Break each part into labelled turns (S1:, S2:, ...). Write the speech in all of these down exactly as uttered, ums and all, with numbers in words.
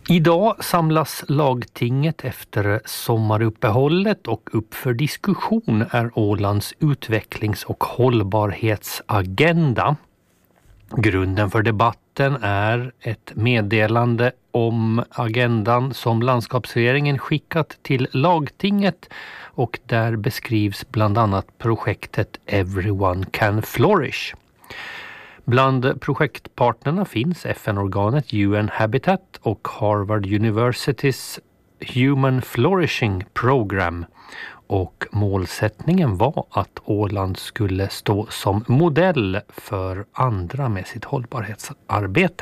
S1: Idag samlas lagtinget efter sommaruppehållet och upp för diskussion är Ålands utvecklings- och hållbarhetsagenda. Grunden för debatten är ett meddelande om agendan som landskapsregeringen skickat till lagtinget och där beskrivs bland annat projektet Everyone Can Flourish. Bland projektpartnerna finns F N-organet U N Habitat och Harvard Universitys Human Flourishing Program. Och målsättningen var att Åland skulle stå som modell för andra med sitt hållbarhetsarbete.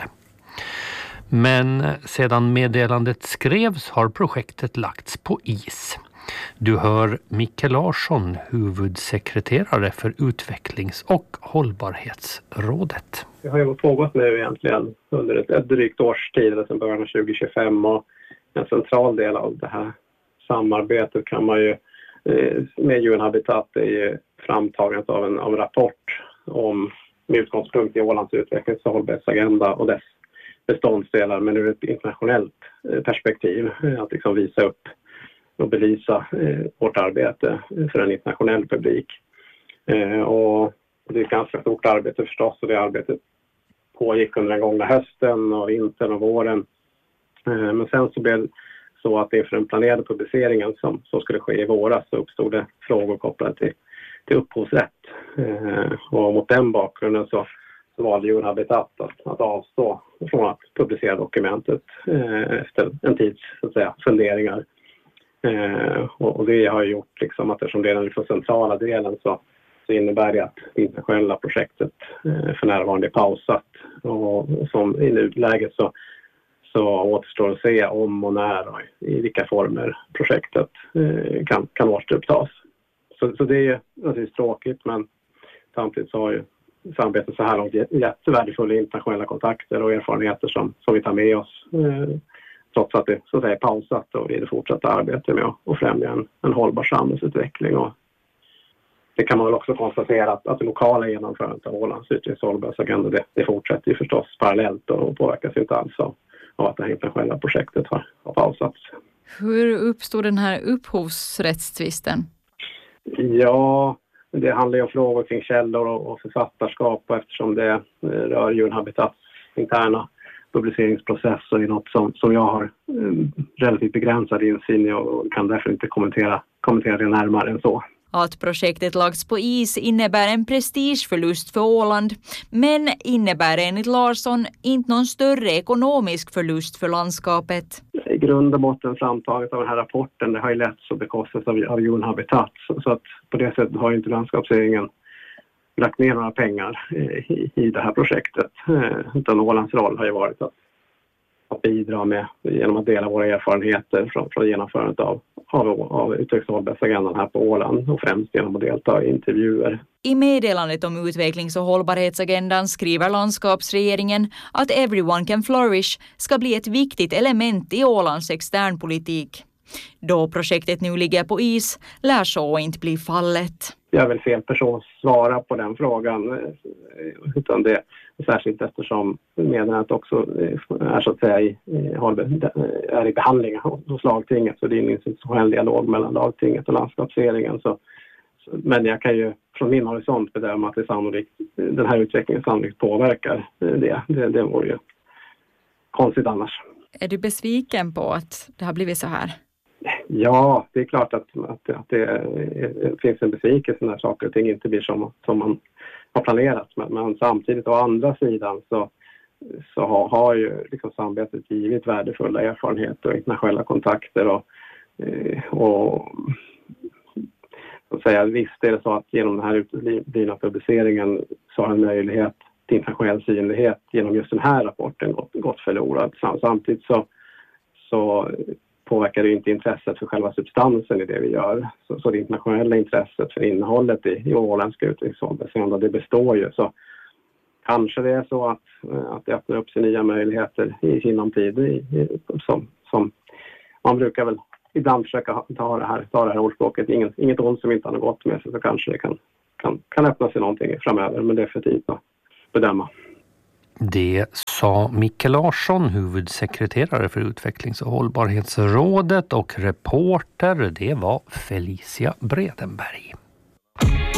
S1: Men sedan meddelandet skrevs har projektet lagts på is. Du hör Micke Larsson, huvudsekreterare för utvecklings- och hållbarhetsrådet.
S2: Det har ju pågått nu egentligen under ett, ett drygt års tid, eller sedan början av tjugo tjugofem, och en central del av det här samarbetet kan man ju med U N Habitat är ju framtagandet av en, av en rapport om med utgångspunkt i Ålands utvecklings- och hållbarhetsagenda och dess beståndsdelar, men ur ett internationellt perspektiv, att liksom visa upp och belysa eh, vårt arbete för en internationell publik. Eh, och det är ett ganska stort arbete förstås, och det arbetet pågick under den gångna hösten och vintern och våren. Eh, men sen så blev det så att inför den planerade publiceringen som, som skulle ske i våras så uppstod det frågor kopplade till, till upphovsrätt. Eh, och mot den bakgrunden så, så valde U N Habitat att, att avstå från att publicera dokumentet eh, efter en tids så att säga, funderingar. Eh, och, och det har gjort liksom att eftersom det är den liksom centrala delen så, så innebär det att det internationella projektet eh, för närvarande är pausat. Och, och som i nuläget så, så återstår att se om och när och i vilka former projektet eh, kan, kan återupptas. Så, så det är ju naturligtvis tråkigt, men samtidigt så har ju samarbetet så här långt jättevärdefulla internationella kontakter och erfarenheter som, som vi tar med oss. Eh, trots att det så att säga är pausat och i det fortsatta arbetet med att främja en, en hållbar samhällsutveckling. Och det kan man väl också konstatera att, att det lokala genomförandet av Ålands utvecklings- och hållbarhetsagenda det, det fortsätter ju förstås parallellt och påverkas inte alls av, av att det här internationella projektet har, har pausats.
S3: Hur uppstod den här upphovsrättstvisten?
S2: Ja, det handlar ju om frågor kring källor och, och författarskap, och eftersom det rör U N Habitats interna publiceringsprocess och är något som, som jag har um, relativt begränsad insyn i och kan därför inte kommentera, kommentera det närmare än så.
S3: Att projektet lagts på is innebär en prestigeförlust för Åland, men innebär enligt Larsson inte någon större ekonomisk förlust för landskapet.
S2: I grund och botten framtaget av den här rapporten, det har ju letts och bekostats av, av U N Habitat, så, så att på det sättet har inte landskapsregeringen lagt ner några pengar i, i det här projektet. Utan Ålands roll har ju varit att, att bidra med genom att dela våra erfarenheter från, från genomförandet av, av, av utvecklings- och hållbarhetsagendan här på Åland, och främst genom att delta i intervjuer.
S3: I meddelandet om utvecklings- och hållbarhetsagendan skriver landskapsregeringen att Everyone Can Flourish ska bli ett viktigt element i Ålands externpolitik. Då projektet nu ligger på is lär så inte bli fallet.
S2: Jag är väl fel person att svara på den frågan, utan det särskilt eftersom meddelandet också är så att säga i, är i behandling hos lagtinget, så det är ingen institutionell dialog mellan lagtinget och landskapsregeringen. Så, men jag kan ju från min horisont bedöma att det sannolikt, den här utvecklingen sannolikt påverkar det. Det, det vore ju konstigt annars.
S3: Är du besviken på att det har blivit så här?
S2: Ja, det är klart att, att, att det är, finns en besvikelse när saker och ting inte blir som, som man har planerat. Men, men samtidigt å andra sidan så, så har, har ju liksom samarbetet givit värdefulla erfarenheter och internationella kontakter. Och, och så att säga, visst är det så att genom den här uteblivna publiceringen så har en möjlighet till internationell synlighet genom just den här rapporten gått, gått förlorad. Samtidigt så, så påverkar det inte intresset för själva substansen i det vi gör. Så, så det internationella intresset för innehållet i, i åländska utvecklingshållbarhetsagenda, det består ju. Så kanske det är så att, att det öppnar upp sig nya möjligheter i sinom tid. I, i, som, som man brukar väl ibland försöka ta det här, ta det här ordspråket. Inget, inget ont som inte har gått med sig, så kanske det kan, kan, kan öppna sig någonting framöver. Men det är för tidigt att bedöma.
S1: Det sa Micke Larsson, huvudsekreterare för utvecklings- och hållbarhetsrådet, och reporter det var Felicia Bredenberg.